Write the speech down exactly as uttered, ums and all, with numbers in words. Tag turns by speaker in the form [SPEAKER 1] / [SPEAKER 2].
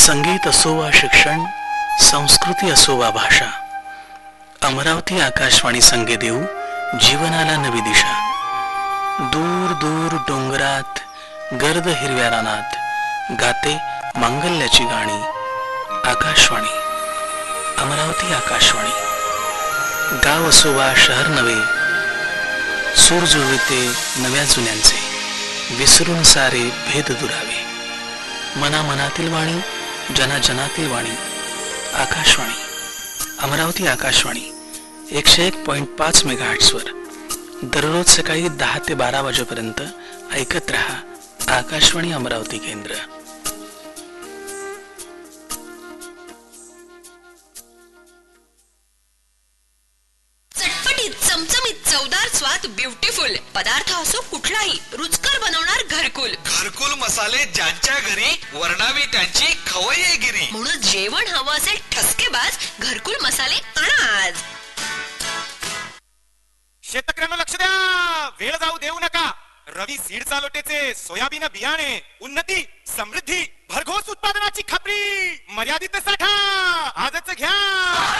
[SPEAKER 1] संगीत असो वा शिक्षण, संस्कृती असो वा भाषा, अमरावती आकाशवाणी संगे देऊ जीवनाला नवी दिशा. दूर दूर डोंगरात गर्द हिरव्या रानात गाते मांगल्याची गाणी. आकाशवाणी, अमरावती आकाशवाणी. गाव असो वा शहर नवे, सूर जुळविते नव्या जुन्यांचे. विसरून सारे भेद दुरावे, मना मनातील वाणी, जना जनातील वाणी. आकाशवाणी, अमरावती आकाशवाणी एकशे एक पॉइंट पाच मेगाहर्ट्झवर दररोज सकाळी दहा ते बारा वाजेपर्यंत ऐकत रहा. आकाशवाणी अमरावती केंद्र.
[SPEAKER 2] चटपटीत चमचमीत चवदार स्वाद ब्युटिफुल पदार्थ असो कुठलाही रुचकर बनवणार घरकुल.
[SPEAKER 3] घरकुल मसाले ज्यांच्या घरी वर्णावी त्यांची खवय्येगिरी.
[SPEAKER 2] म्हणून जेवण हवं असेल ठसकेबाज घरकुल मसाले आणा आज.
[SPEAKER 4] शेतकऱ्यांना लक्ष द्या, वेळ जाऊ देऊ नका. रवी सीड चालोटेचे सोयाबीन बियाणे, उन्नती समृद्धी भरघोस उत्पादनाची खात्री, मर्यादित साठा.